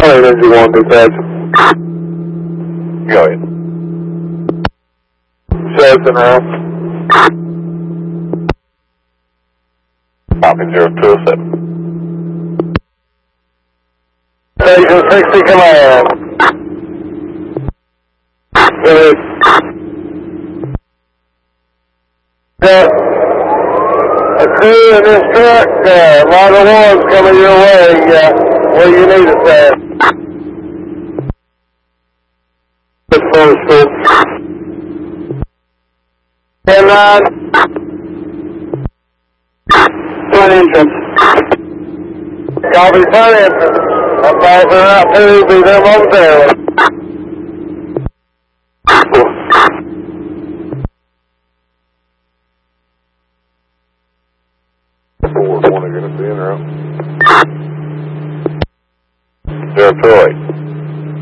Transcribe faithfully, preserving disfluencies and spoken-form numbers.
Alright, engine one, detach. Go ahead. Shots in route. Copy zero two seven. Station sixty command. Go ahead. Yeah. A crew in this truck, uh, Model one's coming your way, uh, where you need it at. Good posted. ten nine. Front entrance. Copy front entrance. I'm passing out to be there momentarily. Four, one are going to be in route. Zero two eight.